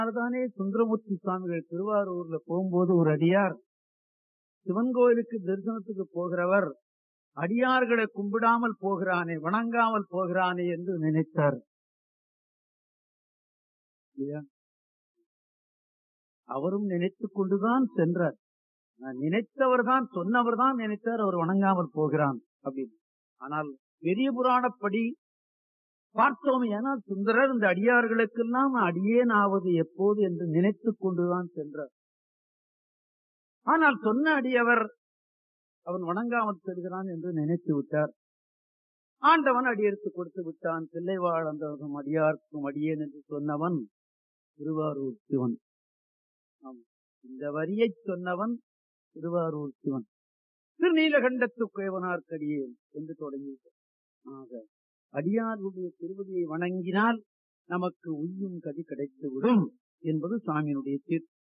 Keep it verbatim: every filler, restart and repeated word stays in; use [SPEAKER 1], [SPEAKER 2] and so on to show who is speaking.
[SPEAKER 1] தானே சுந்தரமூர்த்தி சுவாமிகள் திருவாரூர்ல போகும்போது ஒரு அடியார் சிவன் கோயிலுக்கு தரிசனத்துக்கு போகிறவர் அடியார்களை கும்பிடாமல் போகிறானே, வணங்காமல் போகிறானே என்று நினைத்தார். அவரும் நினைத்துக் கொண்டுதான் சென்றார். நினைத்தவர் தான், சொன்னவர் தான் நினைத்தார் அவர் வணங்காமல் போகிறான் அப்படின்னு. ஆனால் பெரிய புராணப்படி பார்த்தோம். ஏன்னா சுந்தரர் இந்த அடியார்களுக்கெல்லாம் அடியேன் ஆவது எப்போது என்று நினைத்துக் கொண்டுதான் சென்றார். ஆனால் சொன்ன அடியவர் அவன் வணங்காமல் செல்கிறான் என்று நினைத்து விட்டார். ஆண்டவன் அடியெடுத்து கொடுத்து விட்டான். பிள்ளைவாழ் அந்த அடியார்க்கும் அடியேன் என்று சொன்னவன் திருவாரூர் சிவன். இந்த வரியை சொன்னவன் திருவாரூர் சிவன். திருநீலகண்டத்து குயவனார்க்கடியேன் என்று தொடங்கிவிட்டார். ஆக அடியாருடைய திருவடியை வணங்கினால் நமக்கு உய்யும் கதி கிடைத்துவிடும் என்பது சாமியினுடைய தீர்ப்பு.